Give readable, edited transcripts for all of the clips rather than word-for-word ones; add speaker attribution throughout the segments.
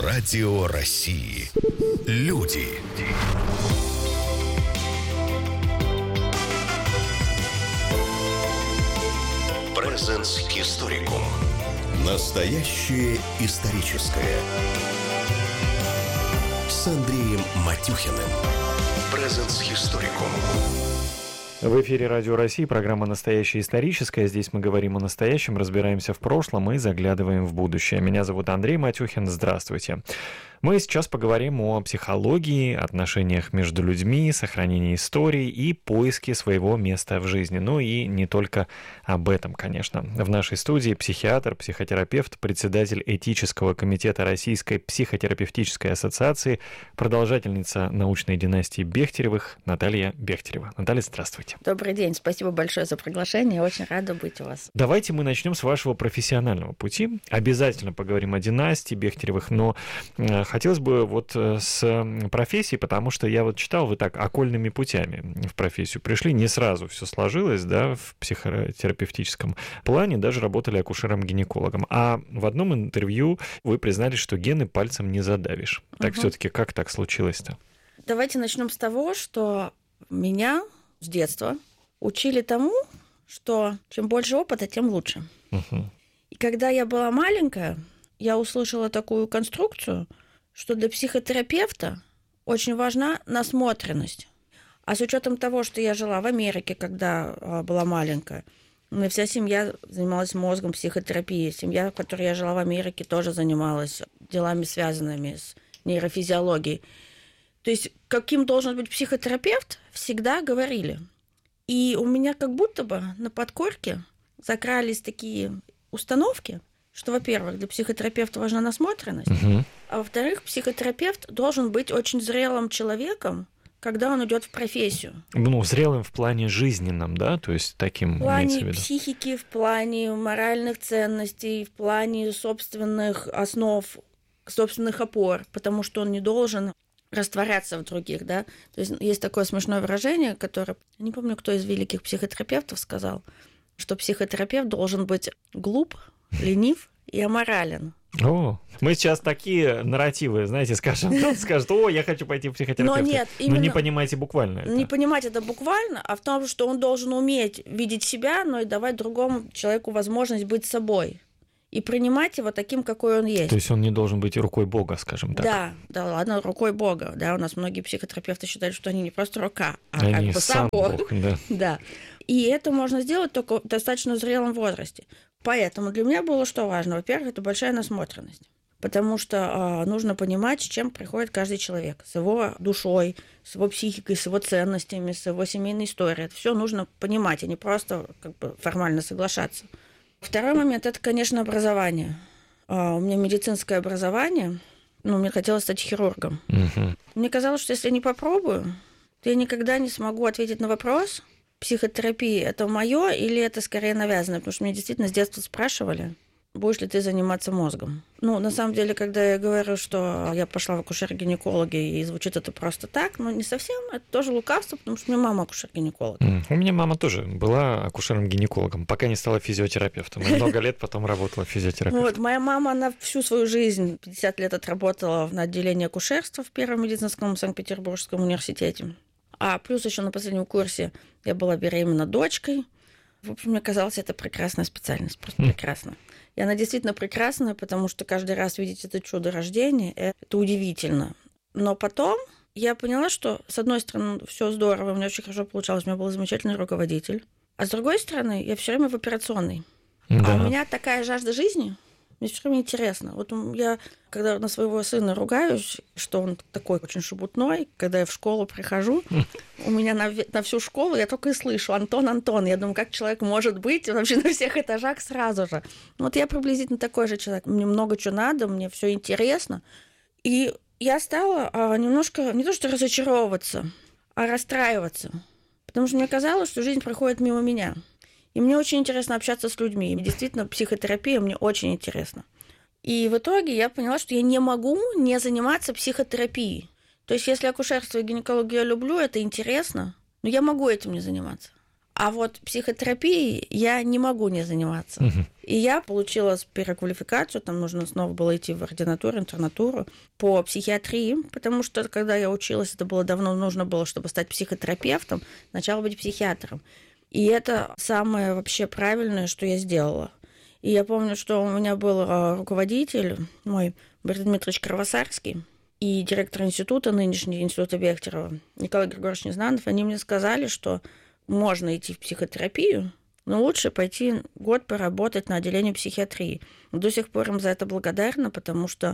Speaker 1: Радио России. Люди. Presence Historicum. Настоящее историческое. С Андреем Матюхиным. Presence Historicum.
Speaker 2: В эфире Радио России, программа «Настоящее историческое». Здесь мы говорим о настоящем, разбираемся в прошлом и заглядываем в будущее. Меня зовут Андрей Матюхин. Здравствуйте. Мы сейчас поговорим о психологии, отношениях между людьми, сохранении истории и поиске своего места в жизни. Ну и не только об этом, конечно. В нашей студии психиатр, психотерапевт, председатель этического комитета Российской психотерапевтической ассоциации, продолжательница научной династии Бехтеревых Наталья Бехтерева. Наталья, здравствуйте.
Speaker 3: Добрый день, спасибо большое за приглашение, очень рада быть у вас.
Speaker 2: Давайте мы начнем с вашего профессионального пути. Обязательно поговорим о династии Бехтеревых, но хотелось бы вот с профессии, потому что я вот читал, вы так окольными путями в профессию пришли, не сразу все сложилось, да, в психотерапевтическом плане, даже работали акушером-гинекологом. А в одном интервью вы признались, что гены пальцем не задавишь. Так все-таки как так случилось-то?
Speaker 3: Давайте начнем с того, что меня с детства учили тому, что чем больше опыта, тем лучше. И когда я была маленькая, я услышала такую конструкцию, что для психотерапевта очень важна насмотренность. А с учетом того, что я жила в Америке, когда была маленькая, у меня вся семья занималась мозгом, психотерапией. Семья, в которой я жила в Америке, тоже занималась делами, связанными с нейрофизиологией. То есть, каким должен быть психотерапевт, всегда говорили. И у меня как будто бы на подкорке закрались такие установки, что, во-первых, для психотерапевта важна насмотренность, а во-вторых, психотерапевт должен быть очень зрелым человеком, когда он идет в профессию.
Speaker 2: Ну, зрелым в плане жизненном, да, то есть таким
Speaker 3: в плане психики, в плане моральных ценностей, в плане собственных основ, собственных опор, потому что он не должен растворяться в других, да. То есть такое смешное выражение, которое, не помню, кто из великих психотерапевтов сказал, что психотерапевт должен быть глуп, ленив и аморален.
Speaker 2: О, мы сейчас такие нарративы, знаете, скажем, кто-то скажет, я хочу пойти в психотерапевта.
Speaker 3: Но нет,
Speaker 2: именно... Но не понимаете буквально это.
Speaker 3: Не понимать это буквально, а в том, что он должен уметь видеть себя, но и давать другому человеку возможность быть собой. И принимать его таким, какой он есть.
Speaker 2: То есть он не должен быть рукой Бога, скажем так.
Speaker 3: Да, ладно, рукой Бога. Да, у нас многие психотерапевты считают, что они не просто рука, а
Speaker 2: они
Speaker 3: как бы сам Бог. Да. И это можно сделать только в достаточно зрелом возрасте. Поэтому для меня было что важно? Во-первых, это большая насмотренность. Потому что нужно понимать, с чем приходит каждый человек. С его душой, с его психикой, с его ценностями, с его семейной историей. Это все нужно понимать, а не просто как бы формально соглашаться. Второй момент – это, конечно, образование. У меня медицинское образование. Мне хотелось стать хирургом. Мне казалось, что если я не попробую, то я никогда не смогу ответить на вопрос, психотерапия – это моё или это скорее навязано? Потому что меня действительно с детства спрашивали, будешь ли ты заниматься мозгом. На самом деле, когда я говорю, что я пошла в акушер-гинекологи, и звучит это просто так, не совсем, это тоже лукавство, потому что у меня мама акушер-гинеколог.
Speaker 2: У меня мама тоже была акушером-гинекологом, пока не стала физиотерапевтом. И много лет потом работала физиотерапевтом.
Speaker 3: Моя мама, она всю свою жизнь, 50 лет отработала на отделении акушерства в Первом медицинском Санкт-Петербургском университете. А плюс еще на последнем курсе я была беременна дочкой. В общем, мне казалось, это прекрасная специальность, просто прекрасная. И она действительно прекрасная, потому что каждый раз видеть это чудо рождения, это удивительно. Но потом я поняла, что, с одной стороны, все здорово, у меня очень хорошо получалось, у меня был замечательный руководитель. А с другой стороны, я все время в операционной. Да. А у меня такая жажда жизни, мне все время интересно. Вот я, когда на своего сына ругаюсь, что он такой очень шебутной, когда я в школу прихожу, у меня на всю школу я только и слышу Антон. Я думаю, как человек может быть вообще на всех этажах сразу же. Вот я приблизительно такой же человек. Мне много чего надо, мне все интересно. И я стала немножко, не то что разочаровываться, а расстраиваться. Потому что мне казалось, что жизнь проходит мимо меня. И мне очень интересно общаться с людьми. И действительно, психотерапия мне очень интересна. И в итоге я поняла, что я не могу не заниматься психотерапией. То есть, если акушерство и гинекологию я люблю, это интересно, но я могу этим не заниматься. А вот психотерапией я не могу не заниматься. И я получила переквалификацию, там нужно снова было идти в ординатуру, интернатуру по психиатрии, потому что, когда я училась, это было давно, нужно было, чтобы стать психотерапевтом, сначала быть психиатром. И это самое вообще правильное, что я сделала. И я помню, что у меня был руководитель, мой Борис Дмитриевич Кровосарский, и директор института, нынешний института Бехтерева, Николай Григорьевич Незнанов, они мне сказали, что можно идти в психотерапию, но лучше пойти год поработать на отделении психиатрии. До сих пор им за это благодарна, потому что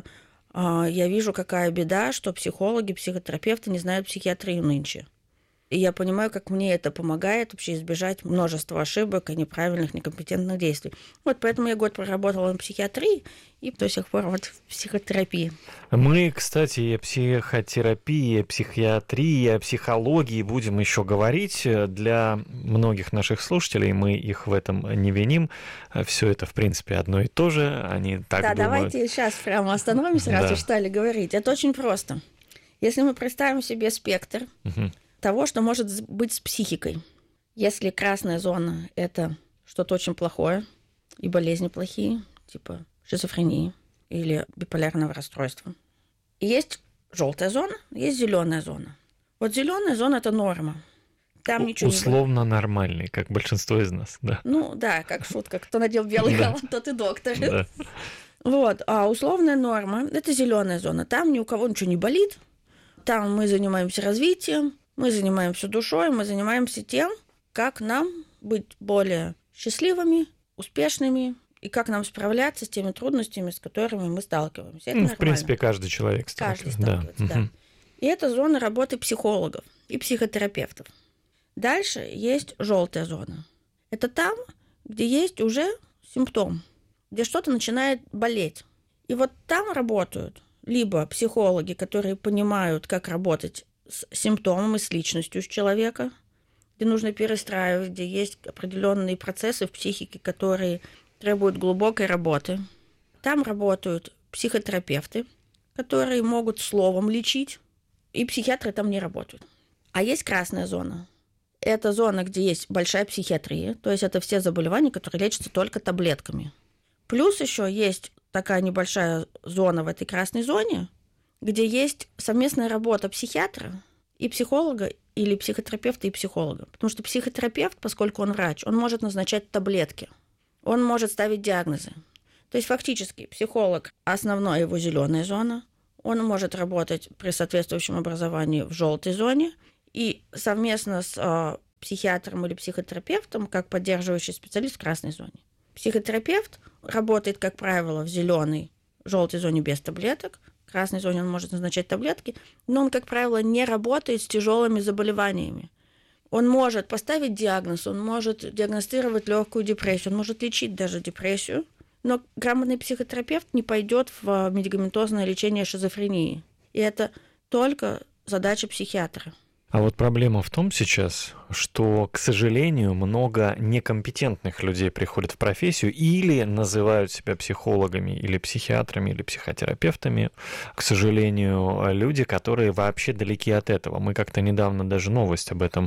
Speaker 3: я вижу, какая беда, что психологи, психотерапевты не знают психиатрию нынче. И я понимаю, как мне это помогает вообще избежать множества ошибок и неправильных, некомпетентных действий. Вот поэтому я год проработала на психиатрии и до сих пор вот в психотерапии.
Speaker 2: Мы, кстати, о психотерапии, о психиатрии, о психологии будем еще говорить. Для многих наших слушателей, мы их в этом не виним. Все это, в принципе, одно и то же. Они так думают.
Speaker 3: Давайте сейчас прямо остановимся, раз уж стали говорить. Это очень просто. Если мы представим себе спектр того, что может быть с психикой. Если красная зона – это что-то очень плохое, и болезни плохие, типа шизофрении или биполярного расстройства. И есть желтая зона, есть зеленая зона. Вот зеленая зона – это норма. Там ничего
Speaker 2: условно нормальный, как большинство из нас, да.
Speaker 3: Ну да, как шутка. Кто надел белый халат, тот и доктор. Вот. А условная норма – это зеленая зона. Там ни у кого ничего не болит. Там мы занимаемся развитием, мы занимаемся душой, мы занимаемся тем, как нам быть более счастливыми, успешными, и как нам справляться с теми трудностями, с которыми мы сталкиваемся. Это нормально.
Speaker 2: В принципе, каждый человек сталкивается.
Speaker 3: Каждый сталкивается, да. И это зона работы психологов и психотерапевтов. Дальше есть желтая зона. Это там, где есть уже симптом, где что-то начинает болеть. И вот там работают либо психологи, которые понимают, как работать с симптомом и с личностью человека, где нужно перестраивать, где есть определенные процессы в психике, которые требуют глубокой работы. Там работают психотерапевты, которые могут словом лечить, и психиатры там не работают. А есть красная зона. Это зона, где есть большая психиатрия, то есть это все заболевания, которые лечатся только таблетками. Плюс еще есть такая небольшая зона в этой красной зоне, где есть совместная работа психиатра и психолога, или психотерапевта и психолога. Потому что психотерапевт, поскольку он врач, он может назначать таблетки, он может ставить диагнозы. То есть фактически психолог – основная его зеленая зона, он может работать при соответствующем образовании в желтой зоне и совместно с психиатром или психотерапевтом, как поддерживающий специалист в красной зоне. Психотерапевт работает, как правило, в зеленой, желтой зоне без таблеток. В красной зоне он может назначать таблетки, но он, как правило, не работает с тяжелыми заболеваниями. Он может поставить диагноз, он может диагностировать легкую депрессию, он может лечить даже депрессию, но грамотный психотерапевт не пойдет в медикаментозное лечение шизофрении. И это только задача психиатра.
Speaker 2: А вот проблема в том сейчас, что, к сожалению, много некомпетентных людей приходят в профессию или называют себя психологами или психиатрами или психотерапевтами. К сожалению, люди, которые вообще далеки от этого. Мы как-то недавно даже новость об этом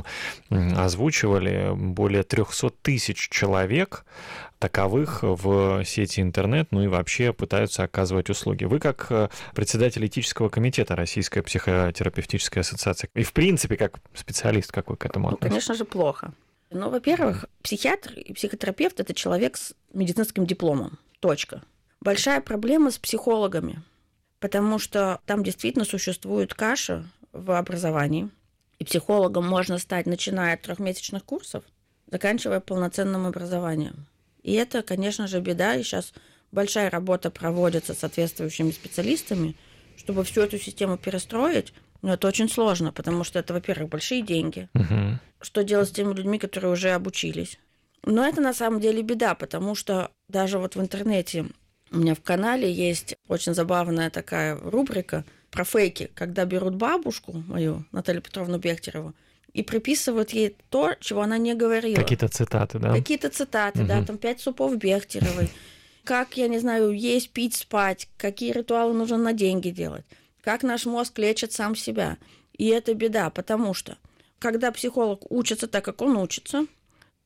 Speaker 2: озвучивали. Более 300 тысяч человек таковых в сети интернет, ну и вообще пытаются оказывать услуги. Вы как председатель этического комитета Российской психотерапевтической ассоциации и, в принципе, как специалист, как вы к этому относитесь?
Speaker 3: Конечно же, плохо. Ну, во-первых, психиатр и психотерапевт – это человек с медицинским дипломом. Точка. Большая проблема с психологами, потому что там действительно существует каша в образовании. И психологом можно стать, начиная от 3-месячных курсов, заканчивая полноценным образованием. И это, конечно же, беда. И сейчас большая работа проводится с соответствующими специалистами, чтобы всю эту систему перестроить. Но это очень сложно, потому что это, во-первых, большие деньги. Что делать с теми людьми, которые уже обучились? Но это на самом деле беда, потому что даже вот в интернете у меня в канале есть очень забавная такая рубрика про фейки, когда берут бабушку мою, Наталью Петровну Бехтереву, и приписывают ей то, чего она не говорила.
Speaker 2: Какие-то цитаты, да?
Speaker 3: Какие-то цитаты, да, там 5 супов Бехтеревой. Как, я не знаю, есть, пить, спать, какие ритуалы нужно на деньги делать, как наш мозг лечит сам себя. И это беда, потому что когда психолог учится так, как он учится,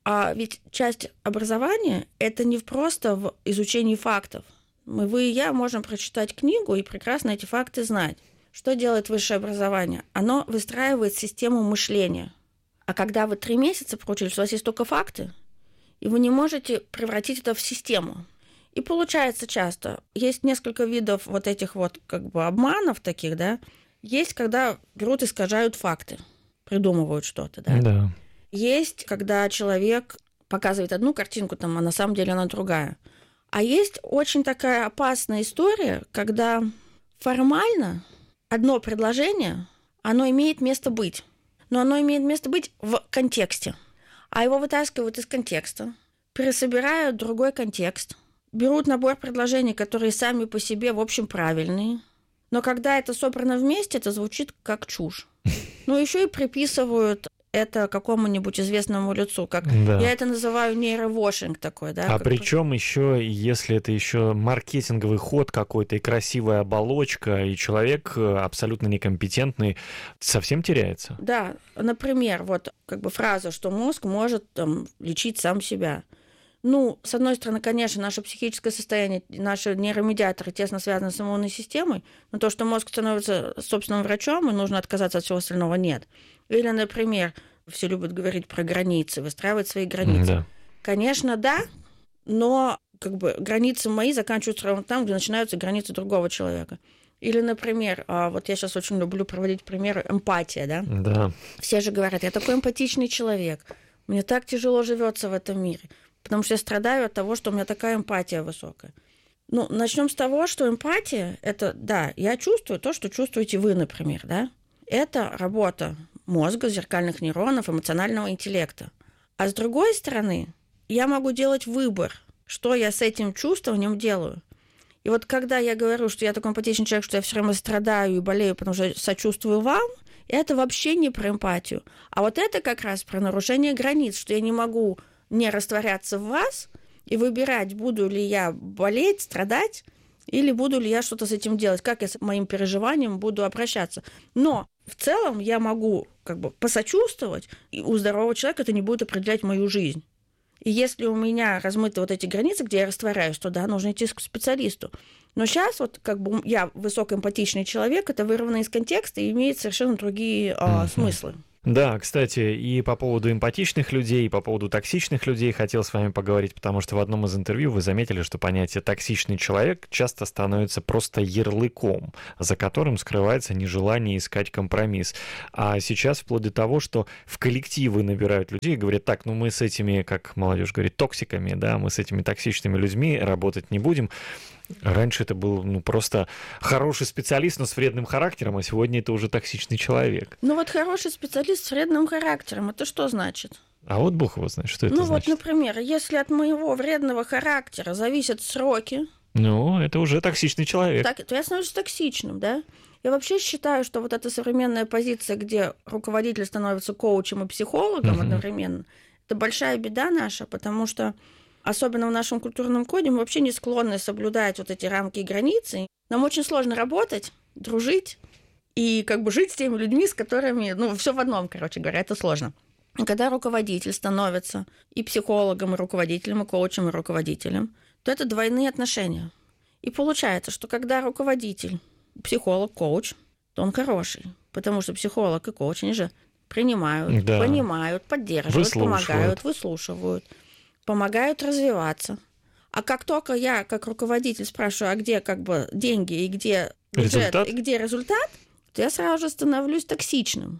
Speaker 3: А ведь часть образования – это не просто в изучении фактов. Вы и я можем прочитать книгу и прекрасно эти факты знать. Что делает высшее образование? Оно выстраивает систему мышления. А когда вы 3 месяца проучились, у вас есть только факты, и вы не можете превратить это в систему. И получается часто, есть несколько видов вот этих вот как бы обманов таких, да. Есть, когда берут, искажают факты, придумывают что-то, да.
Speaker 2: Да.
Speaker 3: Есть, когда человек показывает одну картинку, там, а на самом деле она другая. А есть очень такая опасная история, когда формально одно предложение, оно имеет место быть, но оно имеет место быть в контексте. А его вытаскивают из контекста, пересобирают другой контекст, берут набор предложений, которые сами по себе, в общем, правильные, но когда это собрано вместе, это звучит как чушь. Ну, еще и приписывают это какому-нибудь известному лицу, как я это называю нейровошинг такой, да.
Speaker 2: А причем еще, если это еще маркетинговый ход какой-то и красивая оболочка, и человек абсолютно некомпетентный, совсем теряется.
Speaker 3: Да, например, вот как бы фраза, что мозг может там лечить сам себя. Ну, с одной стороны, конечно, наше психическое состояние, наши нейромедиаторы тесно связаны с иммунной системой, но то, что мозг становится собственным врачом, и нужно отказаться от всего остального, нет. Или, например, все любят говорить про границы, выстраивать свои границы.
Speaker 2: Да.
Speaker 3: Конечно, да, но как бы границы мои заканчиваются ровно там, где начинаются границы другого человека. Или, например, вот я сейчас очень люблю проводить примеры, эмпатия, да?
Speaker 2: Да.
Speaker 3: Все же говорят, я такой эмпатичный человек, мне так тяжело живется в этом мире, потому что я страдаю от того, что у меня такая эмпатия высокая. Ну, начнем с того, что эмпатия – это, да, я чувствую то, что чувствуете вы, например, да? Это работа мозга, зеркальных нейронов, эмоционального интеллекта. А с другой стороны, я могу делать выбор, что я с этим чувствованием делаю. И вот когда я говорю, что я такой эмпатичный человек, что я все время страдаю и болею, потому что сочувствую вам, это вообще не про эмпатию. А вот это как раз про нарушение границ, что я не могу не растворяться в вас и выбирать, буду ли я болеть, страдать, или буду ли я что-то с этим делать, как я с моим переживанием буду обращаться. Но в целом я могу как бы посочувствовать, и у здорового человека это не будет определять мою жизнь. И если у меня размыты вот эти границы, где я растворяюсь, то да, нужно идти к специалисту. Но сейчас вот как бы я высокоэмпатичный человек, это вырвано из контекста и имеет совершенно другие смыслы.
Speaker 2: Да, кстати, и по поводу эмпатичных людей, и по поводу токсичных людей хотел с вами поговорить, потому что в одном из интервью вы заметили, что понятие «токсичный человек» часто становится просто ярлыком, за которым скрывается нежелание искать компромисс. А сейчас вплоть до того, что в коллективы набирают людей и говорят, так, ну мы с этими, как молодежь говорит, токсиками, да, мы с этими токсичными людьми работать не будем. Раньше это был просто хороший специалист, но с вредным характером, а сегодня это уже токсичный человек.
Speaker 3: Ну вот хороший специалист с вредным характером, это что значит?
Speaker 2: А вот Бог его знает, что это значит.
Speaker 3: Ну вот, например, если от моего вредного характера зависят сроки...
Speaker 2: Ну, это уже токсичный человек.
Speaker 3: Так, то я становлюсь токсичным, да? Я вообще считаю, что вот эта современная позиция, где руководитель становится коучем и психологом одновременно, это большая беда наша, потому что особенно в нашем культурном коде мы вообще не склонны соблюдать вот эти рамки и границы. Нам очень сложно работать, дружить и как бы жить с теми людьми, с которыми... Ну, все в одном, короче говоря, это сложно. И когда руководитель становится и психологом, и руководителем, и коучем, и руководителем, то это двойные отношения. И получается, что когда руководитель, психолог, коуч, то он хороший, потому что психолог и коуч, они же принимают, понимают, поддерживают, помогают, выслушивают, помогают развиваться. А как только я, как руководитель, спрашиваю, а где как бы деньги и где бюджет, и где результат, то я сразу же становлюсь токсичным.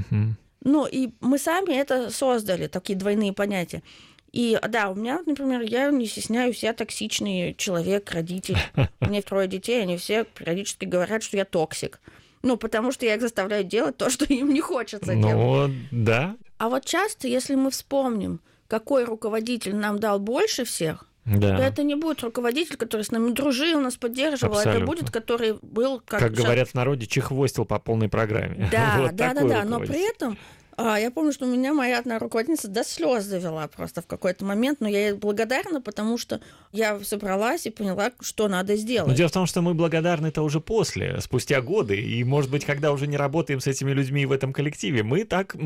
Speaker 3: Ну, и мы сами это создали, такие двойные понятия. И да, у меня, например, я не стесняюсь, я токсичный человек, родитель. У меня 3 детей, они все периодически говорят, что я токсик. Ну, потому что я их заставляю делать то, что им не хочется делать.
Speaker 2: Ну, да.
Speaker 3: А вот часто, если мы вспомним, какой руководитель нам дал больше всех, то это не будет руководитель, который с нами дружил, нас поддерживал.
Speaker 2: Абсолютно.
Speaker 3: Это будет, который был...
Speaker 2: Как говорят в народе, чехвостил по полной программе.
Speaker 3: Да, вот да. Но при этом Я помню, что меня моя одна руководительница до слез довела просто в какой-то момент, но я ей благодарна, потому что я собралась и поняла, что надо сделать.
Speaker 2: Но дело в том, что мы благодарны-то уже после, спустя годы, и, может быть, когда уже не работаем с этими людьми в этом коллективе, мы так...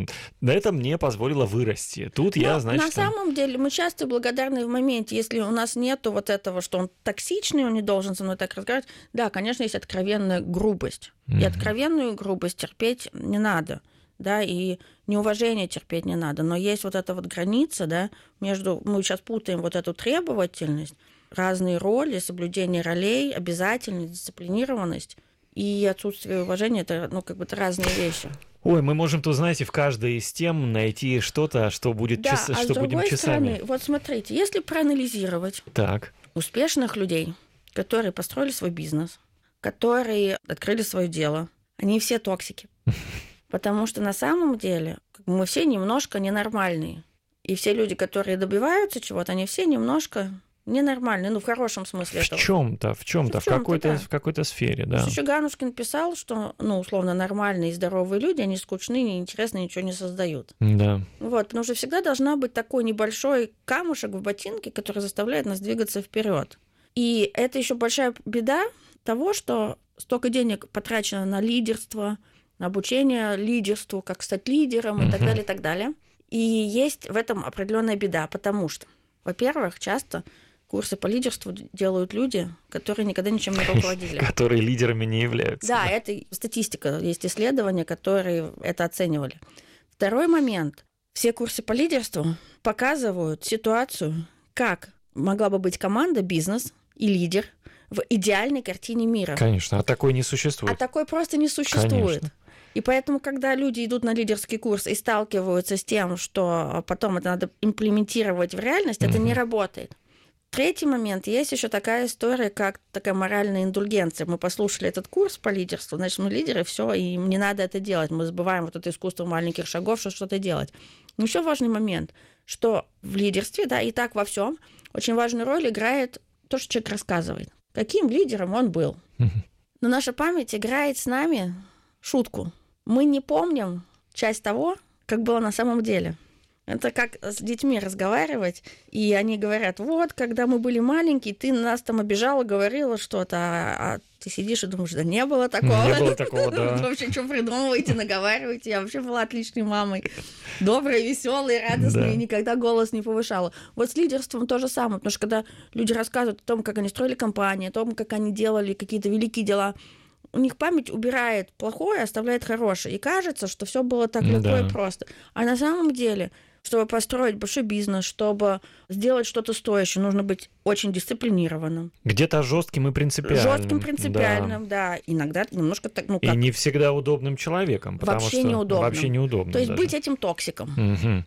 Speaker 2: Это мне позволило вырасти. Тут я, значит...
Speaker 3: На самом деле мы часто благодарны в моменте, если у нас нету вот этого, что он токсичный, он не должен со мной так разговаривать. Да, конечно, есть откровенная грубость. И откровенную грубость терпеть не надо. Да, и неуважение терпеть не надо. Но есть вот эта вот граница, да, между... Мы сейчас путаем вот эту требовательность, разные роли, соблюдение ролей, обязательность, дисциплинированность и отсутствие уважения. Это, это разные вещи.
Speaker 2: Ой, мы можем тут, знаете, в каждой из тем найти что-то, что будет что будем часами.
Speaker 3: Стороны, вот смотрите, если проанализировать успешных людей, которые построили свой бизнес, которые открыли свое дело, они все токсики. Потому что на самом деле мы все немножко ненормальные. И все люди, которые добиваются чего-то, они все немножко ненормальные, в хорошем смысле этого.
Speaker 2: В чем-то, в какой-то сфере, да.
Speaker 3: Еще Ганушкин писал, что, условно, нормальные и здоровые люди, они скучны, неинтересны, ничего не создают.
Speaker 2: Да.
Speaker 3: Потому что всегда должна быть такой небольшой камушек в ботинке, который заставляет нас двигаться вперед. И это еще большая беда того, что столько денег потрачено на лидерство, обучение лидерству, как стать лидером и так далее, и так далее. И есть в этом определенная беда, потому что, во-первых, часто курсы по лидерству делают люди, которые никогда ничем не руководили.
Speaker 2: Которые лидерами не являются.
Speaker 3: Да, это статистика, есть исследования, которые это оценивали. Второй момент. Все курсы по лидерству показывают ситуацию, как могла бы быть команда, бизнес и лидер в идеальной картине мира.
Speaker 2: Конечно, а такой не существует.
Speaker 3: А такой просто не существует.
Speaker 2: Конечно.
Speaker 3: И поэтому, когда люди идут на лидерский курс и сталкиваются с тем, что потом это надо имплементировать в реальность, это не работает. Третий момент. Есть еще такая история, как такая моральная индульгенция. Мы послушали этот курс по лидерству, значит, мы лидеры, все, и не надо это делать. Мы забываем вот это искусство маленьких шагов, что-то делать. Но еще важный момент, что в лидерстве, да, и так во всем очень важную роль играет то, что человек рассказывает. Каким лидером он был. Но наша память играет с нами шутку. Мы не помним часть того, как было на самом деле. Это как с детьми разговаривать, и они говорят, вот, когда мы были маленькие, ты нас там обижала, говорила что-то, а ты сидишь и думаешь, да не было такого.
Speaker 2: Не было такого, да.
Speaker 3: Вообще, что придумываете, наговариваете, я вообще была отличной мамой. Доброй, веселой, радостной, никогда голос не повышала. Вот с лидерством то же самое, потому что когда люди рассказывают о том, как они строили компании, о том, как они делали какие-то великие дела, у них память убирает плохое, оставляет хорошее. И кажется, что все было так легко и просто. А на самом деле, чтобы построить большой бизнес, чтобы сделать что-то стоящее, нужно быть очень дисциплинированным.
Speaker 2: Где-то жестким и принципиальным.
Speaker 3: Жестким, принципиальным, да. Иногда немножко так,
Speaker 2: И не всегда удобным человеком.
Speaker 3: Вообще неудобным.
Speaker 2: Вообще неудобно.
Speaker 3: То есть
Speaker 2: даже.
Speaker 3: быть этим токсиком.
Speaker 2: Угу.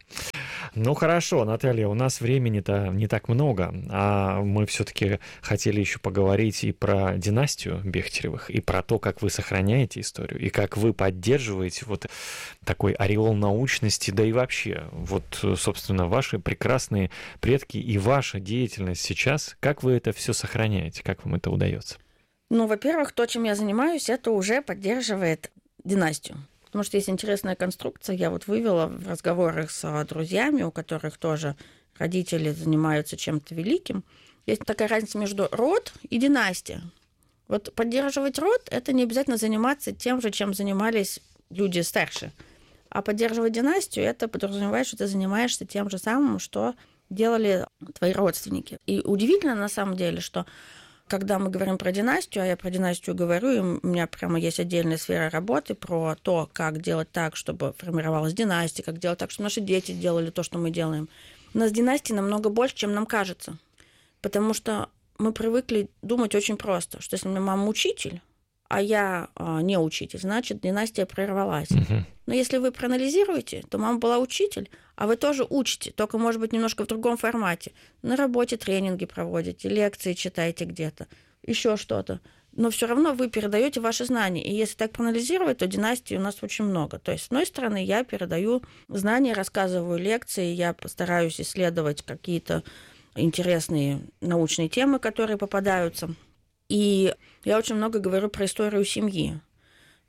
Speaker 2: Ну хорошо, Наталья, у нас времени-то не так много, а мы все-таки хотели еще поговорить и про династию Бехтеревых, и про то, как вы сохраняете историю, и как вы поддерживаете вот такой ореол научности, да и вообще, вот, собственно, ваши прекрасные предки и ваша деятельность сейчас, как вы это все сохраняете, как вам это удается?
Speaker 3: Ну, во-первых, то, чем я занимаюсь, это уже поддерживает династию. Потому что есть интересная конструкция, я вот вывела в разговорах с друзьями, у которых тоже родители занимаются чем-то великим. Есть такая разница между род и династия. Вот поддерживать род – это не обязательно заниматься тем же, чем занимались люди старше. А поддерживать династию – это подразумевает, что ты занимаешься тем же самым, что делали твои родственники. И удивительно на самом деле, что когда мы говорим про династию, а я про династию говорю, и у меня прямо есть отдельная сфера работы про то, как делать так, чтобы формировалась династия, как делать так, чтобы наши дети делали то, что мы делаем. У нас династий намного больше, чем нам кажется. Потому что мы привыкли думать очень просто, что если у меня мама учитель, а я не учитель, значит, династия прервалась. Но если вы проанализируете, то мама была учитель, а вы тоже учите, только, может быть, немножко в другом формате. На работе тренинги проводите, лекции читаете где-то, еще что-то. Но все равно вы передаете ваши знания. И если так проанализировать, то династий у нас очень много. То есть, с одной стороны, я передаю знания, рассказываю лекции, я постараюсь исследовать какие-то интересные научные темы, которые попадаются. И я очень много говорю про историю семьи.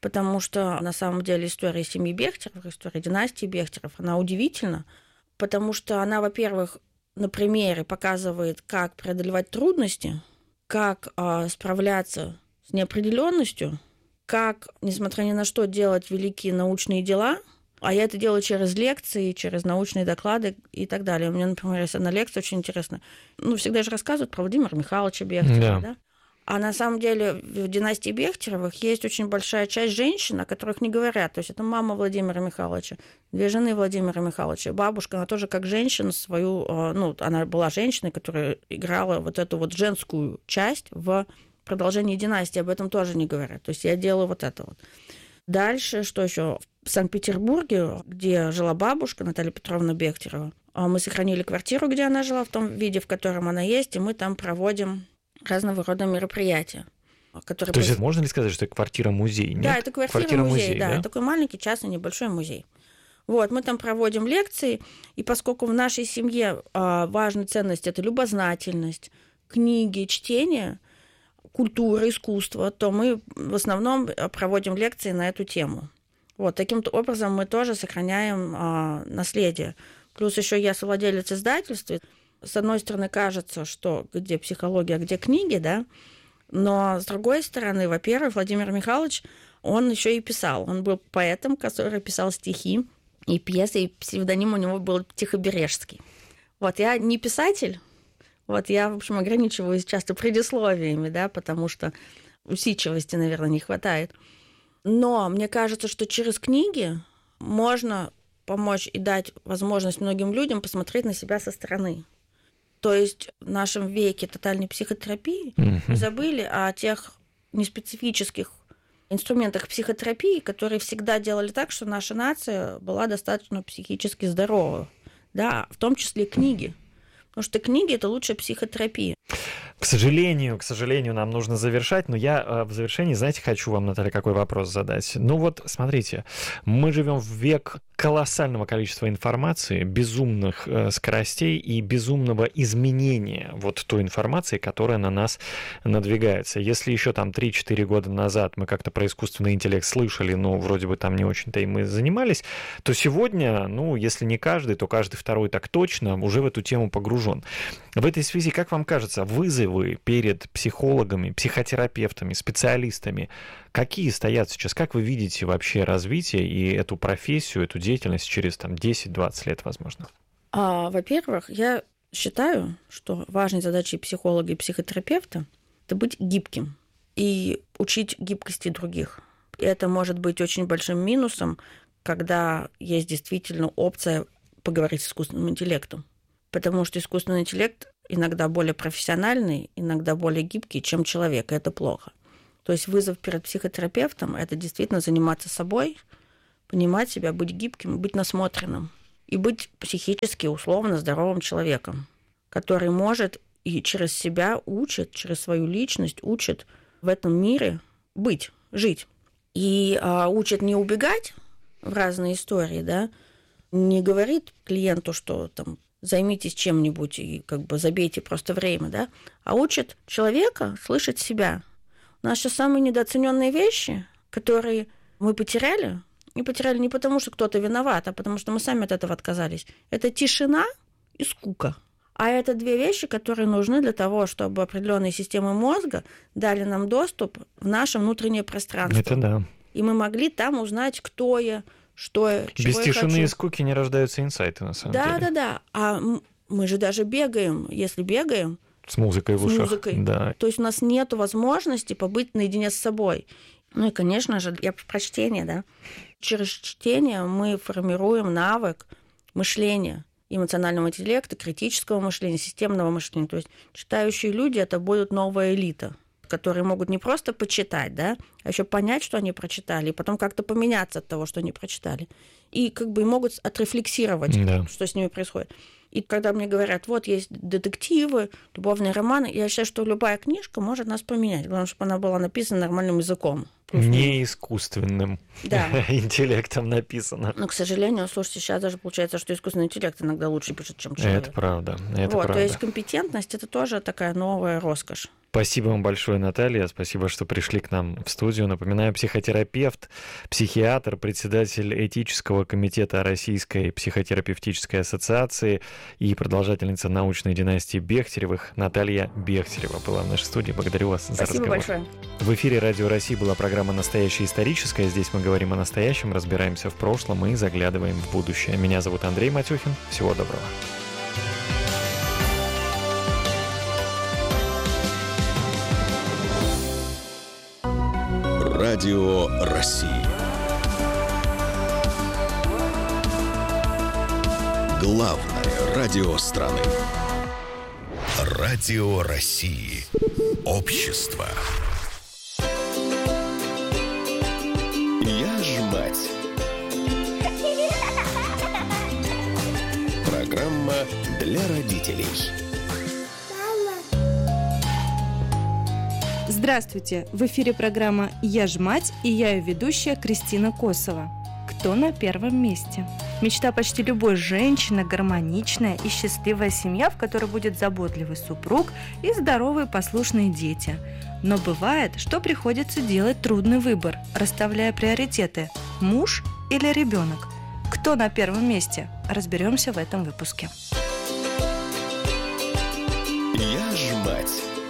Speaker 3: потому что на самом деле история семьи Бехтеров, история династии Бехтеров, она удивительна, потому что она, во-первых, на примере показывает, как преодолевать трудности, как справляться с неопределенностью, как, несмотря ни на что, делать великие научные дела. А я это делаю через лекции, через научные доклады и так далее. У меня, например, есть одна лекция очень интересная. Всегда же рассказывают про Владимира Михайловича Бехтерова, да? А на самом деле в династии Бехтеровых есть очень большая часть женщин, о которых не говорят. То есть это мама Владимира Михайловича, 2 жены Владимира Михайловича, бабушка, она тоже как женщина свою... она была женщиной, которая играла вот эту вот женскую часть в продолжении династии. Об этом тоже не говорят. То есть я делаю вот это вот. Дальше, что еще? В Санкт-Петербурге, где жила бабушка Наталья Петровна Бехтерова, мы сохранили квартиру, где она жила, в том виде, в котором она есть, и мы там проводим разного рода мероприятия.
Speaker 2: То есть можно ли сказать, что это квартира-музей?
Speaker 3: Да, это квартира-музей, да. Такой маленький, частный, небольшой музей. Вот, мы там проводим лекции, и поскольку в нашей семье важная ценность – это любознательность, книги, чтение, культура, искусство, то мы в основном проводим лекции на эту тему. Вот, таким образом мы тоже сохраняем наследие. Плюс еще я совладелец издательства. С одной стороны, кажется, что где психология, где книги, да, но с другой стороны, во-первых, Владимир Михайлович, он еще и писал. Он был поэтом, который писал стихи и пьесы, и псевдоним у него был Тихобережский. Вот, я не писатель, вот я, в общем, ограничиваюсь часто предисловиями, да, потому что усидчивости, наверное, не хватает. Но мне кажется, что через книги можно помочь и дать возможность многим людям посмотреть на себя со стороны. То есть в нашем веке тотальной психотерапии мы забыли о тех неспецифических инструментах психотерапии, которые всегда делали так, что наша нация была достаточно психически здорова. Да, в том числе книги. Потому что книги – это лучшая психотерапия.
Speaker 2: К сожалению, нам нужно завершать, но я в завершении, знаете, хочу вам, Наталья, какой вопрос задать. Смотрите, мы живем в век колоссального количества информации, безумных скоростей и безумного изменения вот той информации, которая на нас надвигается. Если еще там 3-4 года назад мы как-то про искусственный интеллект слышали, но вроде бы там не очень-то и мы занимались, то сегодня, если не каждый, то каждый второй так точно уже в эту тему погружен. В этой связи, как вам кажется, вызовы перед психологами, психотерапевтами, специалистами, какие стоят сейчас? Как вы видите вообще развитие и эту профессию, эту деятельность через 10-20 лет, возможно?
Speaker 3: Во-первых, я считаю, что важной задачей психолога и психотерапевта – это быть гибким и учить гибкости других. И это может быть очень большим минусом, когда есть действительно опция поговорить с искусственным интеллектом. Потому что искусственный интеллект иногда более профессиональный, иногда более гибкий, чем человек, и это плохо. То есть вызов перед психотерапевтом – это действительно заниматься собой, понимать себя, быть гибким, быть насмотренным и быть психически условно здоровым человеком, который может и через себя учит, через свою личность учит в этом мире быть, жить. И учит не убегать в разные истории, да, не говорит клиенту, что там займитесь чем-нибудь и забейте просто время, да, а учит человека слышать себя. У нас сейчас самые недооцененные вещи, которые мы потеряли, не потому, что кто-то виноват, а потому что мы сами от этого отказались. Это тишина и скука. А это 2 вещи, которые нужны для того, чтобы определенные системы мозга дали нам доступ в наше внутреннее пространство.
Speaker 2: Это да.
Speaker 3: И мы могли там узнать, кто я, что я, чего
Speaker 2: Без
Speaker 3: я
Speaker 2: тишины
Speaker 3: хочу.
Speaker 2: и скуки не рождаются инсайты, на самом деле.
Speaker 3: Да. А мы же даже бегаем, если бегаем,
Speaker 2: с музыкой в ушах. Да.
Speaker 3: То есть у нас нет возможности побыть наедине с собой. И, конечно же, я про чтение, да. Через чтение мы формируем навык мышления, эмоционального интеллекта, критического мышления, системного мышления. То есть читающие люди – это будут новая элита, которые могут не просто почитать, да, а еще понять, что они прочитали, и потом как-то поменяться от того, что они прочитали. И могут отрефлексировать, что с ними происходит. И когда мне говорят, вот есть детективы, любовные романы, я считаю, что любая книжка может нас поменять, главное, чтобы она была написана нормальным языком.
Speaker 2: Не искусственным интеллектом написано.
Speaker 3: Но, к сожалению, слушайте, сейчас даже получается, что искусственный интеллект иногда лучше пишет, чем человек.
Speaker 2: Это правда.
Speaker 3: То есть компетентность – это тоже такая новая роскошь.
Speaker 2: Спасибо вам большое, Наталья. Спасибо, что пришли к нам в студию. Напоминаю, психотерапевт, психиатр, председатель этического комитета Российской психотерапевтической ассоциации и продолжательница научной династии Бехтеревых Наталья Бехтерева была в нашей студии. Благодарю вас за разговор.
Speaker 3: Спасибо большое.
Speaker 2: В эфире Радио России была программа «Настоящее историческое». Здесь мы говорим о настоящем, разбираемся в прошлом и заглядываем в будущее. Меня зовут Андрей Матюхин. Всего доброго.
Speaker 1: Радио России. Главное радио страны. Радио России. Общество. Я ж мать. Программа для родителей.
Speaker 4: Здравствуйте! В эфире программа «Я ж мать» и я ее ведущая Кристина Косова. Кто на первом месте? Мечта почти любой женщины – гармоничная и счастливая семья, в которой будет заботливый супруг и здоровые послушные дети. Но бывает, что приходится делать трудный выбор, расставляя приоритеты – муж или ребенок. Кто на первом месте? Разберемся в этом выпуске.
Speaker 1: Я ж мать.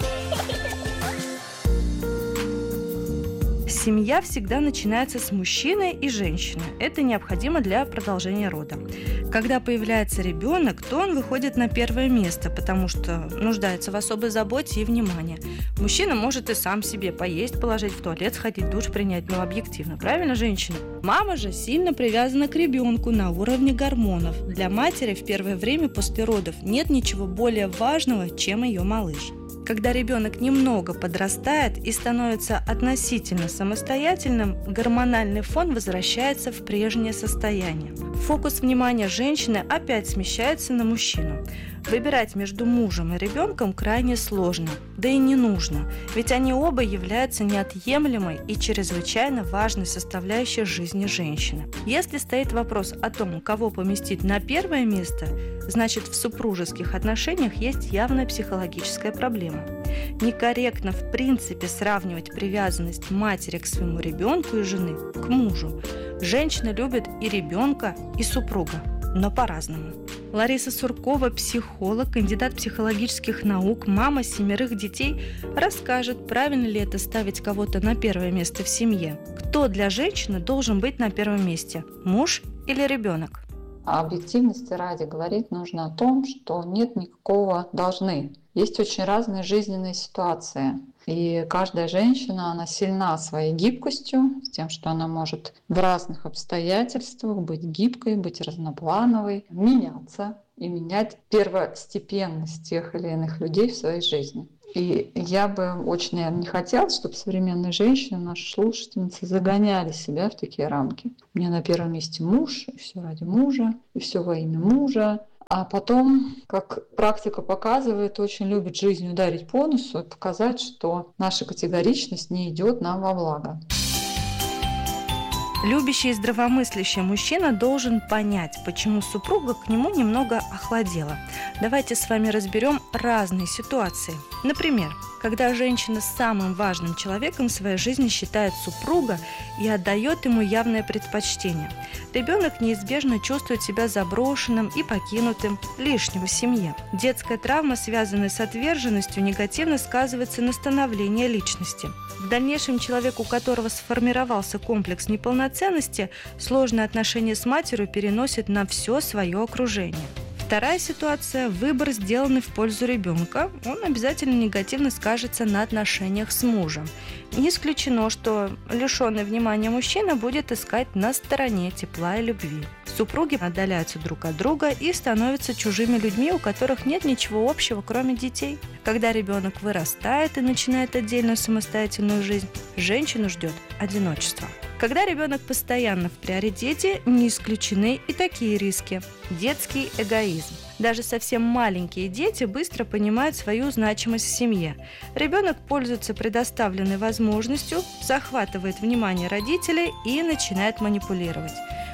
Speaker 4: Семья всегда начинается с мужчины и женщины. Это необходимо для продолжения рода. Когда появляется ребенок, то он выходит на первое место, потому что нуждается в особой заботе и внимании. Мужчина может и сам себе поесть, положить в туалет, сходить в душ, принять, но объективно. Правильно, женщина? Мама же сильно привязана к ребенку на уровне гормонов. Для матери в первое время после родов нет ничего более важного, чем ее малыш. Когда ребенок немного подрастает и становится относительно самостоятельным, гормональный фон возвращается в прежнее состояние. Фокус внимания женщины опять смещается на мужчину. Выбирать между мужем и ребенком крайне сложно, да и не нужно, ведь они оба являются неотъемлемой и чрезвычайно важной составляющей жизни женщины. Если стоит вопрос о том, кого поместить на первое место, значит, в супружеских отношениях есть явная психологическая проблема. Некорректно в принципе сравнивать привязанность матери к своему ребенку и жены к мужу. Женщина любит и ребенка, и супруга, но по-разному. Лариса Суркова, психолог, кандидат психологических наук, мама 7 детей, расскажет, правильно ли это ставить кого-то на первое место в семье. Кто для женщины должен быть на первом месте – муж или ребенок?
Speaker 5: Объективности ради говорить нужно о том, что нет никакого «должны». Есть очень разные жизненные ситуации. И каждая женщина, она сильна своей гибкостью, с тем, что она может в разных обстоятельствах быть гибкой, быть разноплановой, меняться и менять первостепенность тех или иных людей в своей жизни. И я бы очень, наверное, не хотела, чтобы современные женщины, наши слушательницы, загоняли себя в такие рамки. У меня на первом месте муж, и все ради мужа, и все во имя мужа. А потом, как практика показывает, очень любит жизнь ударить по носу и показать, что наша категоричность не идет нам во благо.
Speaker 4: Любящий и здравомыслящий мужчина должен понять, почему супруга к нему немного охладела. Давайте с вами разберем разные ситуации. Например, когда женщина с самым важным человеком в своей жизни считает супруга и отдает ему явное предпочтение. Ребенок неизбежно чувствует себя заброшенным и покинутым, лишним в семье. Детская травма, связанная с отверженностью, негативно сказывается на становлении личности. В дальнейшем человек, у которого сформировался комплекс неполноценности, сложные отношения с матерью переносит на все свое окружение. Вторая ситуация – выбор, сделанный в пользу ребенка, он обязательно негативно скажется на отношениях с мужем. Не исключено, что лишенный внимания мужчина будет искать на стороне тепла и любви. Супруги отдаляются друг от друга и становятся чужими людьми, у которых нет ничего общего, кроме детей. Когда ребенок вырастает и начинает отдельную самостоятельную жизнь, женщину ждет одиночество. Когда ребенок постоянно в приоритете, не исключены и такие риски. Детский эгоизм. Даже совсем маленькие дети быстро понимают свою значимость в семье. Ребенок пользуется предоставленной возможностью, захватывает внимание родителей и начинает манипулировать.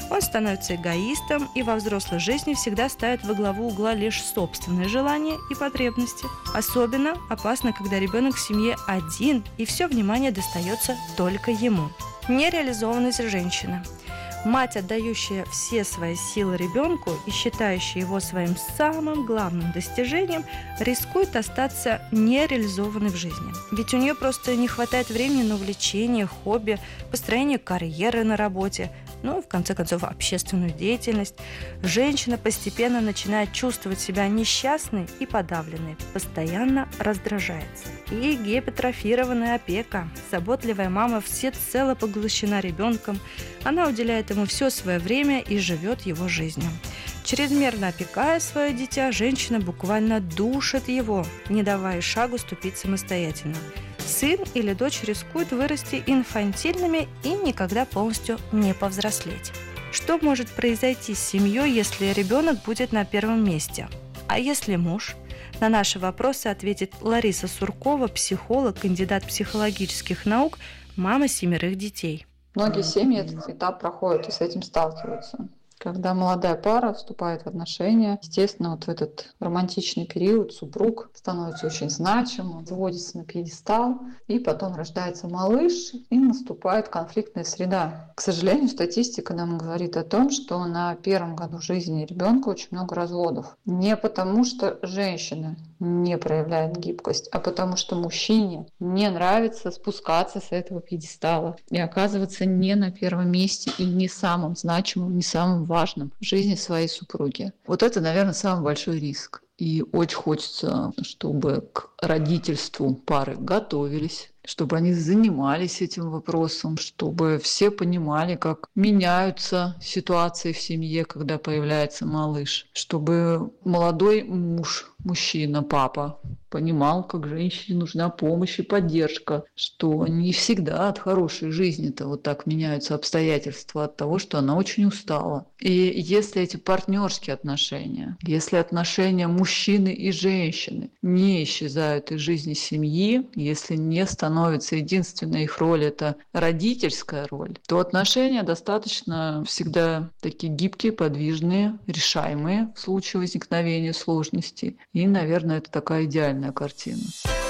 Speaker 4: Он становится эгоистом и во взрослой жизни всегда ставит во главу угла лишь собственные желания и потребности. Особенно опасно, когда ребенок в семье один, и все внимание достается только ему. Нереализованность женщины. Мать, отдающая все свои силы ребенку и считающая его своим самым главным достижением, рискует остаться нереализованной в жизни. Ведь у нее просто не хватает времени на увлечение, хобби, построение карьеры на работе, ну и, в конце концов, общественную деятельность. Женщина постепенно начинает чувствовать себя несчастной и подавленной, постоянно раздражается. И гипертрофированная опека. Заботливая мама всецело поглощена ребенком, она уделяет ему все свое время и живет его жизнью. Чрезмерно опекая свое дитя, женщина буквально душит его, не давая шагу ступить самостоятельно. Сын или дочь рискуют вырасти инфантильными и никогда полностью не повзрослеть. Что может произойти с семьей, если ребенок будет на первом месте? А если муж? На наши вопросы ответит Лариса Суркова, психолог, кандидат психологических наук, мама 7 детей.
Speaker 5: Многие семьи этот этап проходят и с этим сталкиваются. Когда молодая пара вступает в отношения, естественно, вот в этот романтичный период супруг становится очень значимым, заводится на пьедестал, и потом рождается малыш, и наступает конфликтная среда. К сожалению, статистика нам говорит о том, что на первом году жизни ребенка очень много разводов. Не потому, что женщина не проявляет гибкость, а потому что мужчине не нравится спускаться с этого пьедестала и оказываться не на первом месте и не самым значимым, не самым важным в жизни своей супруги. Вот это, наверное, самый большой риск. И очень хочется, чтобы к родительству пары готовились, чтобы они занимались этим вопросом, чтобы все понимали, как меняются ситуации в семье, когда появляется малыш, чтобы молодой муж, мужчина, папа понимал, как женщине нужна помощь и поддержка, что не всегда от хорошей жизни-то вот так меняются обстоятельства от того, что она очень устала. И если эти партнерские отношения, если отношения мужчины и женщины не исчезают из жизни семьи, если не становится единственной их роль это родительская роль, то отношения достаточно всегда такие гибкие, подвижные, решаемые в случае возникновения сложностей. И, наверное, это такая идеальная картина.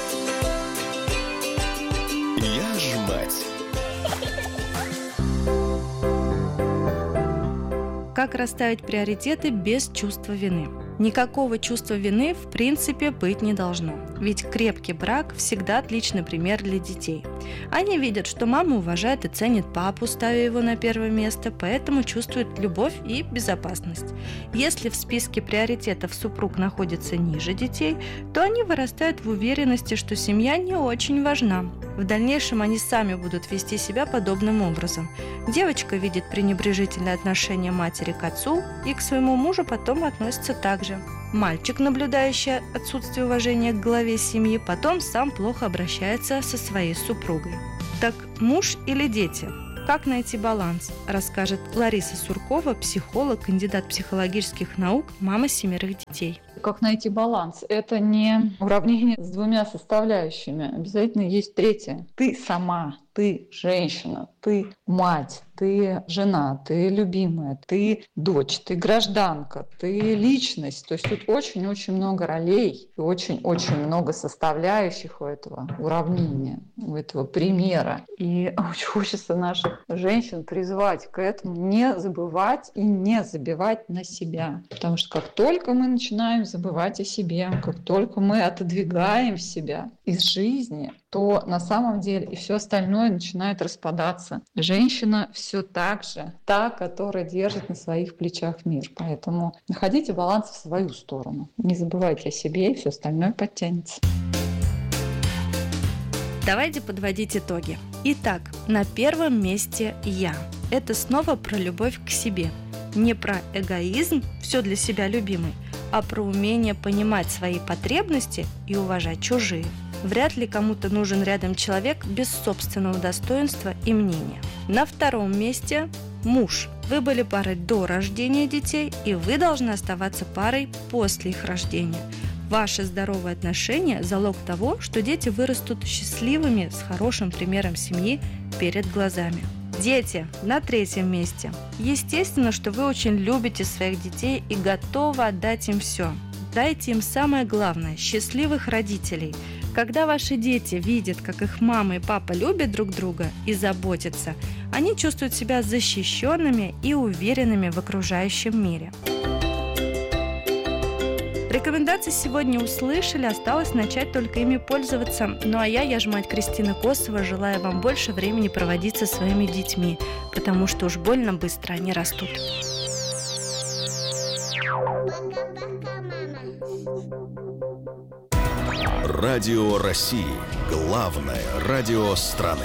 Speaker 1: Я ж мать.
Speaker 4: Как расставить приоритеты без чувства вины? Никакого чувства вины в принципе быть не должно, ведь крепкий брак всегда отличный пример для детей. Они видят, что мама уважает и ценит папу, ставя его на первое место, поэтому чувствуют любовь и безопасность. Если в списке приоритетов супруг находится ниже детей, то они вырастают в уверенности, что семья не очень важна. В дальнейшем они сами будут вести себя подобным образом. Девочка видит пренебрежительное отношение матери к отцу и к своему мужу потом относится так же. Мальчик, наблюдающий отсутствие уважения к главе семьи, потом сам плохо обращается со своей супругой. Так муж или дети? Как найти баланс, расскажет Лариса Суркова, психолог, кандидат психологических наук, мама 7 детей.
Speaker 5: Как найти баланс? Это не уравнение с двумя составляющими. Обязательно есть третье. Ты сама, ты женщина, ты мать, ты жена, ты любимая, ты дочь, ты гражданка, ты личность. То есть тут очень-очень много ролей и очень-очень много составляющих у этого уравнения, у этого примера. И очень хочется наших женщин призвать к этому не забывать и не забивать на себя. Потому что как только мы начинаем забывать о себе, как только мы отодвигаем себя из жизни, то на самом деле и все остальное начинает распадаться. Женщина все так же та, которая держит на своих плечах мир. Поэтому находите баланс в свою сторону. Не забывайте о себе, и все остальное подтянется.
Speaker 4: Давайте подводить итоги. Итак, на первом месте я. Это снова про любовь к себе. Не про эгоизм, все для себя любимый, а про умение понимать свои потребности и уважать чужие. Вряд ли кому-то нужен рядом человек без собственного достоинства и мнения. На втором месте муж. Вы были парой до рождения детей, и вы должны оставаться парой после их рождения. Ваши здоровые отношения – залог того, что дети вырастут счастливыми, с хорошим примером семьи перед глазами. Дети на 3-м месте. Естественно, что вы очень любите своих детей и готовы отдать им все. Дайте им самое главное – счастливых родителей. Когда ваши дети видят, как их мама и папа любят друг друга и заботятся, они чувствуют себя защищенными и уверенными в окружающем мире. Рекомендации сегодня услышали, осталось начать только ими пользоваться. Ну а я ж мать Кристина Косова, желаю вам больше времени проводить со своими детьми, потому что уж больно быстро они растут.
Speaker 1: Радио России. Главное радио страны.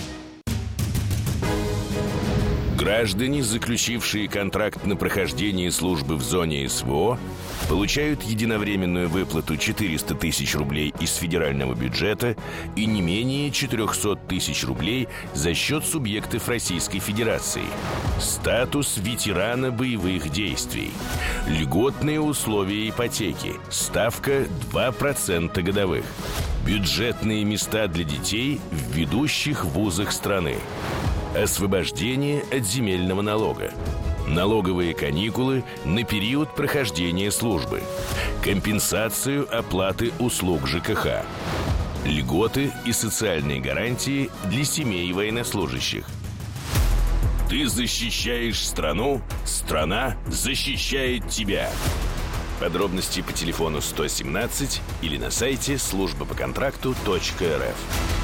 Speaker 6: Граждане, заключившие контракт на прохождение службы в зоне СВО, получают единовременную выплату 400 тысяч рублей из федерального бюджета и не менее 400 тысяч рублей за счет субъектов Российской Федерации. Статус ветерана боевых действий. Льготные условия ипотеки. Ставка 2% годовых. Бюджетные места для детей в ведущих вузах страны. Освобождение от земельного налога. Налоговые каникулы на период прохождения службы. Компенсацию оплаты услуг ЖКХ. Льготы и социальные гарантии для семей военнослужащих. Ты защищаешь страну, страна защищает тебя. Подробности по телефону 117 или на сайте службапоконтракту.рф.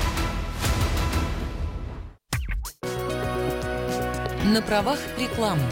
Speaker 7: На правах рекламы.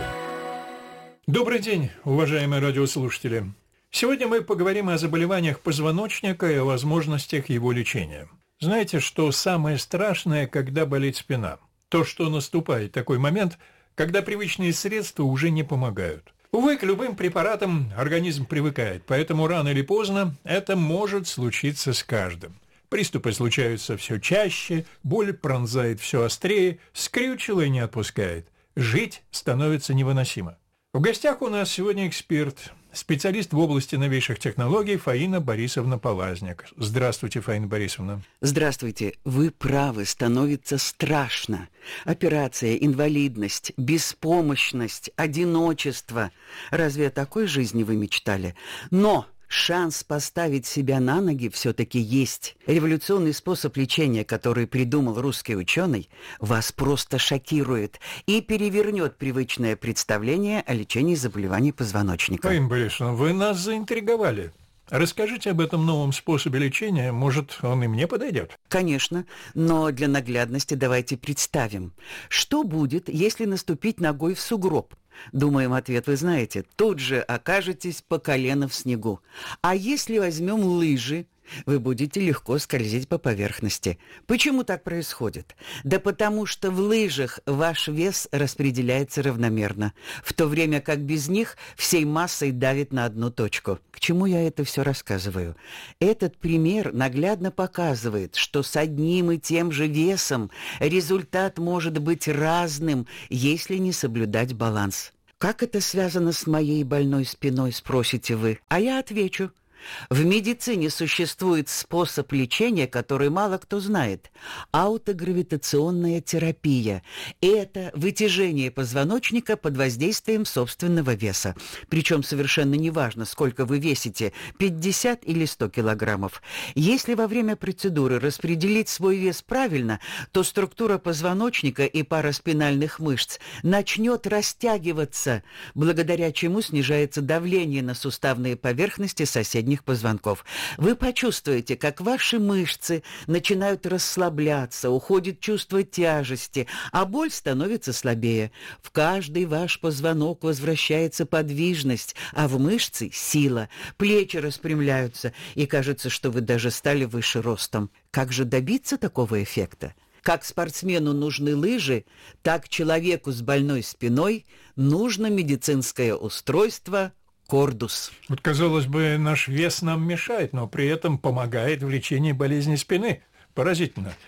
Speaker 8: Добрый день, уважаемые радиослушатели. Сегодня мы поговорим о заболеваниях позвоночника и о возможностях его лечения. Знаете, что самое страшное, когда болит спина? То, что наступает такой момент, когда привычные средства уже не помогают. Увы, к любым препаратам организм привыкает, поэтому рано или поздно это может случиться с каждым. Приступы случаются все чаще, боль пронзает все острее, скрючило и не отпускает. Жить становится невыносимо. В гостях у нас сегодня эксперт, специалист в области новейших технологий Фаина Борисовна Полазняк. Здравствуйте, Фаина Борисовна.
Speaker 9: Здравствуйте. Вы правы, становится страшно. Операция, инвалидность, беспомощность, одиночество. Разве о такой жизни вы мечтали? Но шанс поставить себя на ноги все-таки есть. Революционный способ лечения, который придумал русский ученый, вас просто шокирует и перевернет привычное представление о лечении заболеваний позвоночника.
Speaker 8: Фаина Борисовна, вы нас заинтриговали. Расскажите об этом новом способе лечения, может, он и мне подойдет?
Speaker 9: Конечно, но для наглядности давайте представим, что будет, если наступить ногой в сугроб. Думаем, ответ вы знаете. Тут же окажетесь по колено в снегу. А если возьмем лыжи, вы будете легко скользить по поверхности. Почему так происходит? Да потому что в лыжах ваш вес распределяется равномерно, в то время как без них всей массой давит на одну точку. К чему я это все рассказываю? Этот пример наглядно показывает, что с одним и тем же весом результат может быть разным, если не соблюдать баланс. Как это связано с моей больной спиной, спросите вы? А я отвечу. В медицине существует способ лечения, который мало кто знает – аутогравитационная терапия. Это вытяжение позвоночника под воздействием собственного веса. Причем совершенно неважно, сколько вы весите – 50 или 100 килограммов. Если во время процедуры распределить свой вес правильно, то структура позвоночника и параспинальных мышц начнет растягиваться, благодаря чему снижается давление на суставные поверхности соседних позвонков. Вы почувствуете, как ваши мышцы начинают расслабляться, уходит чувство тяжести, а боль становится слабее. В каждый ваш позвонок возвращается подвижность, а в мышцы – сила. Плечи распрямляются, и кажется, что вы даже стали выше ростом. Как же добиться такого эффекта? Как спортсмену нужны лыжи, так человеку с больной спиной нужно медицинское устройство Кордус.
Speaker 8: Вот, казалось бы, наш вес нам мешает, но при этом помогает в лечении болезни спины. Поразительно.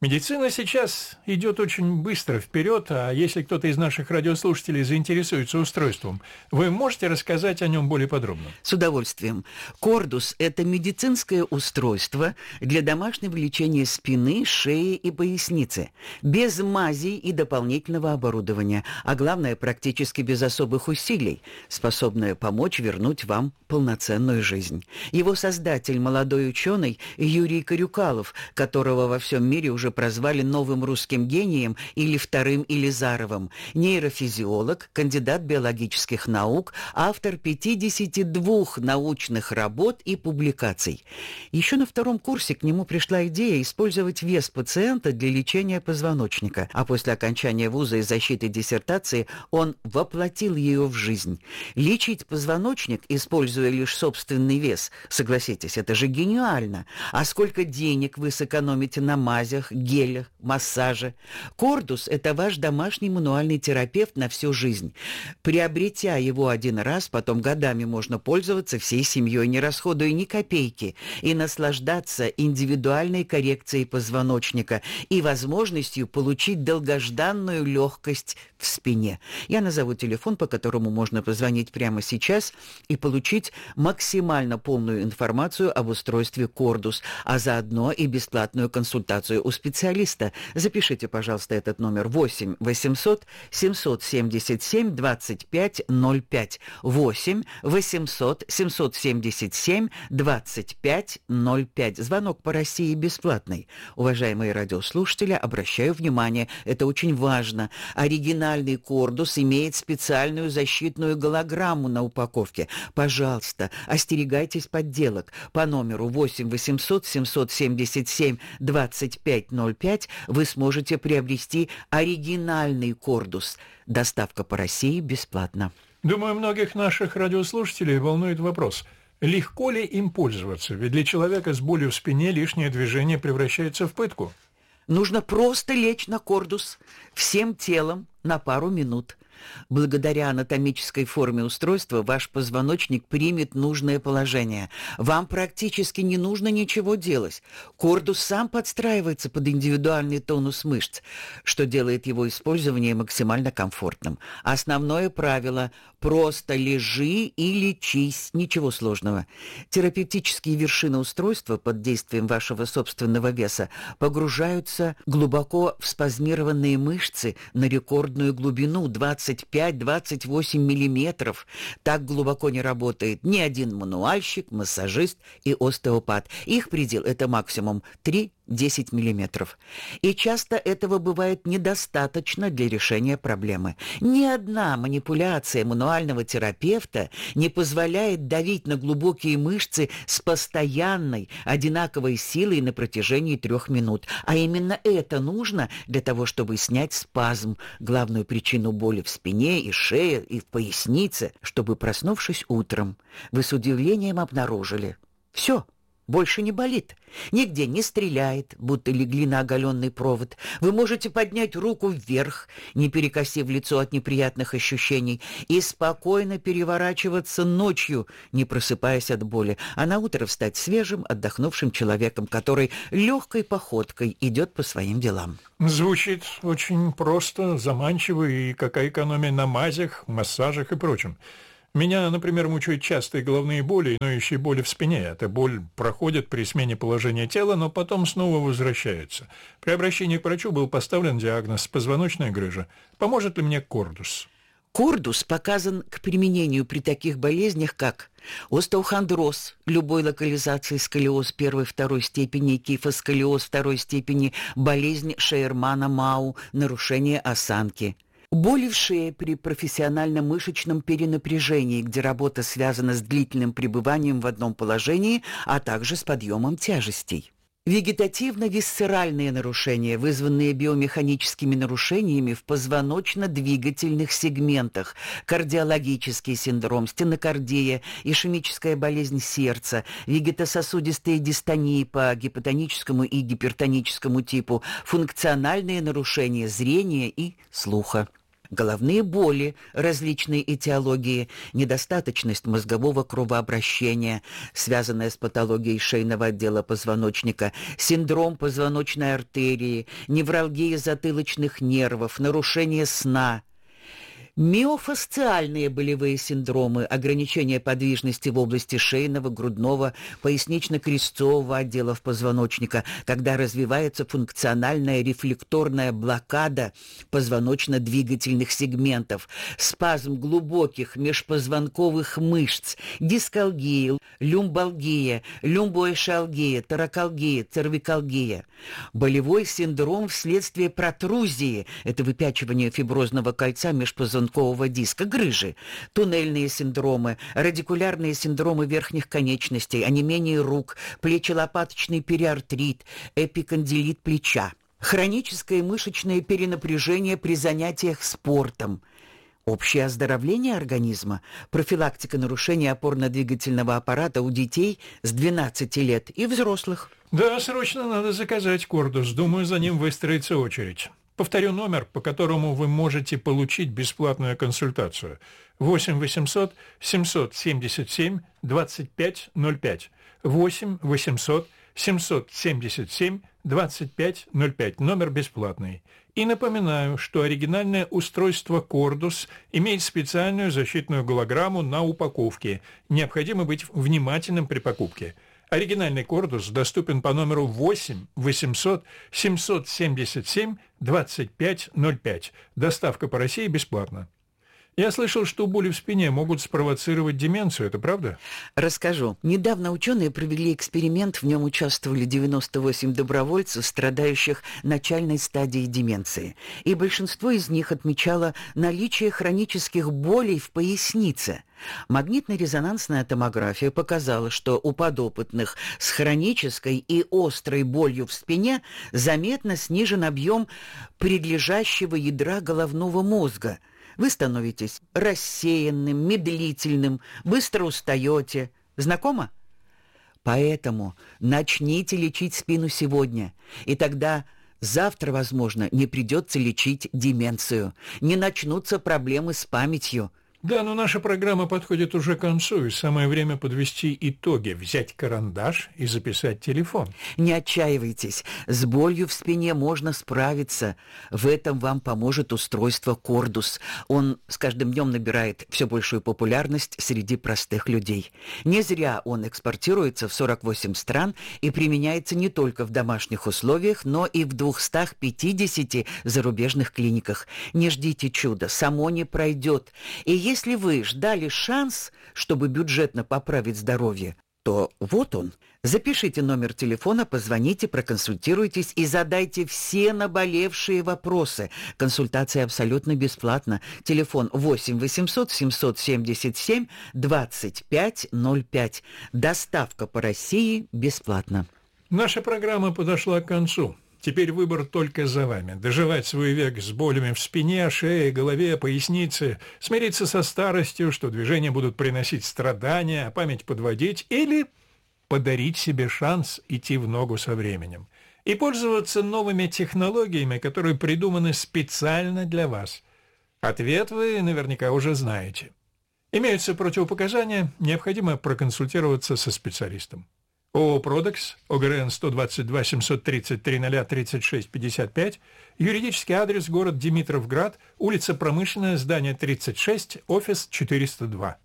Speaker 8: Медицина сейчас идет очень быстро вперед, а если кто-то из наших радиослушателей заинтересуется устройством, вы можете рассказать о нем более подробно?
Speaker 9: С удовольствием. Кордус – это медицинское устройство для домашнего лечения спины, шеи и поясницы, без мазей и дополнительного оборудования, а главное, практически без особых усилий, способное помочь вернуть вам полноценную жизнь. Его создатель – молодой ученый Юрий Карюкалов, которого во всем мире уже прозвали новым русским гением или вторым Елизаровым, нейрофизиолог, кандидат биологических наук, автор 52 научных работ и публикаций. Еще на 2 курсе к нему пришла идея использовать вес пациента для лечения позвоночника, а после окончания вуза и защиты диссертации он воплотил ее в жизнь. Лечить позвоночник, используя лишь собственный вес, согласитесь, это же гениально. А сколько денег вы сэкономите на мазях, гелях, массаже? Кордус – это ваш домашний мануальный терапевт на всю жизнь. Приобретя его один раз, потом годами можно пользоваться всей семьей, не расходуя ни копейки, и наслаждаться индивидуальной коррекцией позвоночника и возможностью получить долгожданную легкость в спине. Я назову телефон, по которому можно позвонить прямо сейчас и получить максимально полную информацию об устройстве Кордус, а заодно и бесплатную консультацию у специалиста. Запишите, пожалуйста, этот номер: 8 800 777 25 05. 8 800 777 25 05. Звонок по России бесплатный. Уважаемые радиослушатели, обращаю внимание, это очень важно. Оригинальный Кордус имеет специальную защитную голограмму на упаковке. Пожалуйста, остерегайтесь подделок. По номеру 8 800 777 25 05 вы сможете приобрести оригинальный Кордус. Доставка по России бесплатна.
Speaker 8: Думаю, многих наших радиослушателей волнует вопрос: легко ли им пользоваться? Ведь для человека с болью в спине лишнее движение превращается в пытку.
Speaker 9: Нужно просто лечь на Кордус всем телом на пару минут. Благодаря анатомической форме устройства ваш позвоночник примет нужное положение. Вам практически не нужно ничего делать. Кордус сам подстраивается под индивидуальный тонус мышц, что делает его использование максимально комфортным. Основное правило – просто лежи и лечись, ничего сложного. Терапевтические вершины устройства под действием вашего собственного веса погружаются глубоко в спазмированные мышцы на рекордную глубину 25-28 миллиметров. Так глубоко не работает ни один мануальщик, массажист и остеопат. Их предел – это максимум 3-10 миллиметров. И часто этого бывает недостаточно для решения проблемы. Ни одна манипуляция мануального терапевта не позволяет давить на глубокие мышцы с постоянной, одинаковой силой на протяжении 3 минут. А именно это нужно для того, чтобы снять спазм, главную причину боли в спине и шее, и в пояснице, чтобы, проснувшись утром, вы с удивлением обнаружили: все, больше не болит, нигде не стреляет, будто легли на оголенный провод. Вы можете поднять руку вверх, не перекосив лицо от неприятных ощущений, и спокойно переворачиваться ночью, не просыпаясь от боли, а на утро встать свежим, отдохнувшим человеком, который легкой походкой идет по своим делам.
Speaker 8: Звучит очень просто, заманчиво, и какая экономия на мазях, массажах и прочем. Меня, например, мучают частые головные боли и ноющие боли в спине. Эта боль проходит при смене положения тела, но потом снова возвращается. При обращении к врачу был поставлен диагноз позвоночная грыжа. Поможет ли мне Кордус?
Speaker 9: Кордус показан к применению при таких болезнях, как остеохондроз любой локализации, сколиоз 1-2 степени, кифосколиоз 2 степени, болезнь Шейермана-Мау, нарушение осанки. Боли в шее при профессиональном мышечном перенапряжении, где работа связана с длительным пребыванием в одном положении, а также с подъемом тяжестей. Вегетативно-висцеральные нарушения, вызванные биомеханическими нарушениями в позвоночно-двигательных сегментах, кардиологический синдром, стенокардия, ишемическая болезнь сердца, вегетососудистые дистонии по гипотоническому и гипертоническому типу, функциональные нарушения зрения и слуха. головные боли различной этиологии, недостаточность мозгового кровообращения, связанная с патологией шейного отдела позвоночника, синдром позвоночной артерии, невралгия затылочных нервов, нарушение сна, миофасциальные болевые синдромы, ограничение подвижности в области шейного, грудного, пояснично-крестцового отделов позвоночника, когда развивается функциональная рефлекторная блокада позвоночно-двигательных сегментов, спазм глубоких межпозвонковых мышц, дискалгия, люмбалгия, люмбоэшалгия, торакалгия, цервикалгия, болевой синдром вследствие протрузии, это выпячивание фиброзного кольца межпозвонкового диска, грыжи, туннельные синдромы, радикулярные синдромы верхних конечностей, онемение рук, плечелопаточный периартрит, эпикондилит плеча, хроническое мышечное перенапряжение при занятиях спортом, общее оздоровление организма, профилактика нарушений опорно-двигательного аппарата у детей с 12 лет и взрослых.
Speaker 8: Да, срочно надо заказать Кордус. Думаю, за ним выстроится очередь. Повторю номер, по которому вы можете получить бесплатную консультацию. 8 800 777 2505. 8 800 777 2505. Номер бесплатный. И напоминаю, что оригинальное устройство Кордус имеет специальную защитную голограмму на упаковке. Необходимо быть внимательным при покупке. Оригинальный Кордус доступен по номеру 8 800 777 2505. Доставка по России бесплатна. Я слышал, что боли в спине могут спровоцировать деменцию. Это правда?
Speaker 9: Расскажу. Недавно ученые провели эксперимент, в нем участвовали 98 добровольцев, страдающих начальной стадией деменции. И большинство из них отмечало наличие хронических болей в пояснице. Магнитно-резонансная томография показала, что у подопытных с хронической и острой болью в спине заметно снижен объем предлежащего ядра головного мозга. Вы становитесь рассеянным, медлительным, быстро устаете. Знакомо? Поэтому начните лечить спину сегодня, и тогда завтра, возможно, не придется лечить деменцию, не начнутся проблемы с памятью.
Speaker 8: Да, но наша программа подходит уже к концу, и самое время подвести итоги, взять карандаш и записать телефон.
Speaker 9: Не отчаивайтесь, с болью в спине можно справиться. В этом вам поможет устройство Кордус. Он с каждым днем набирает все большую популярность среди простых людей. Не зря он экспортируется в 48 стран и применяется не только в домашних условиях, но и в 250 зарубежных клиниках. Не ждите чуда, само не пройдет. И если вы ждали шанс, чтобы бюджетно поправить здоровье, то вот он. Запишите номер телефона, позвоните, проконсультируйтесь и задайте все наболевшие вопросы. Консультация абсолютно бесплатна. Телефон 8 800 777 2505. Доставка по России бесплатна.
Speaker 8: Наша программа подошла к концу. Теперь выбор только за вами. Доживать свой век с болями в спине, шее, голове, пояснице, смириться со старостью, что движения будут приносить страдания, а память подводить, или подарить себе шанс идти в ногу со временем и пользоваться новыми технологиями, которые придуманы специально для вас. Ответ вы наверняка уже знаете. Имеются противопоказания, необходимо проконсультироваться со специалистом. ООО «Продекс», ОГРН 122 733 036 55, юридический адрес город Димитровград, улица Промышленная, здание 36, офис 402.